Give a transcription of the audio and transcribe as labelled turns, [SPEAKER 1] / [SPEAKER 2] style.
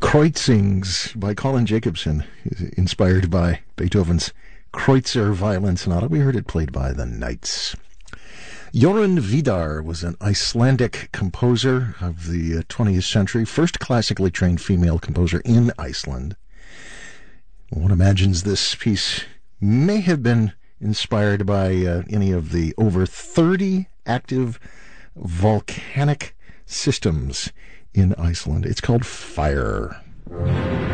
[SPEAKER 1] Kreuzings by Colin Jacobson, inspired by Beethoven's Kreutzer Violin Sonata. We heard it played by the Knights. Jorunn Vidar was an Icelandic composer of the 20th century, first classically trained female composer in Iceland. One imagines this piece may have been inspired by any of the over 30 active volcanic systems in Iceland. It's called Fire.